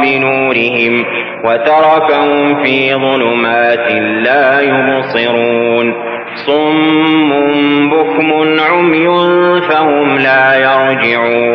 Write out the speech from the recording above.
بنورهم وتركهم في ظلمات لا يبصرون صم بكم عمي فهم لا يرجعون